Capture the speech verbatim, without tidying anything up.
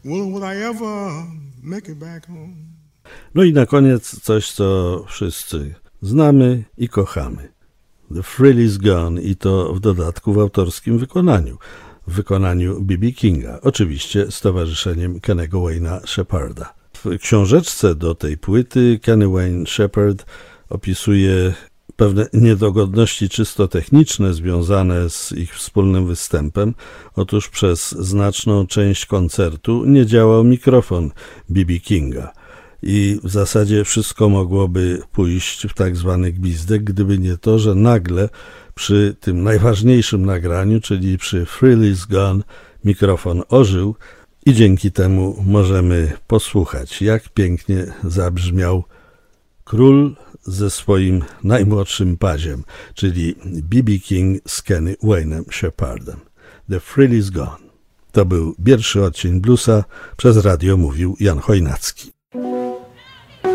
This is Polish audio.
Will, will I ever make it back home? No i na koniec coś, co wszyscy znamy i kochamy. The Thrill is Gone i to w dodatku w autorskim wykonaniu. W wykonaniu B B Kinga, oczywiście z towarzyszeniem Kennego Wayne'a Shepherda. W książeczce do tej płyty Kenny Wayne Shepherd opisuje pewne niedogodności czysto techniczne związane z ich wspólnym występem. Otóż przez znaczną część koncertu nie działał mikrofon B B Kinga i w zasadzie wszystko mogłoby pójść w tak zwany gwizdek, gdyby nie to, że nagle przy tym najważniejszym nagraniu, czyli przy Thrill is Gone, mikrofon ożył i dzięki temu możemy posłuchać, jak pięknie zabrzmiał król ze swoim najmłodszym paziem, czyli B B King z Kenny Wayne'em Shepherdem. The Thrill is Gone. To był pierwszy odcień bluesa. Przez radio mówił Jan Chojnacki.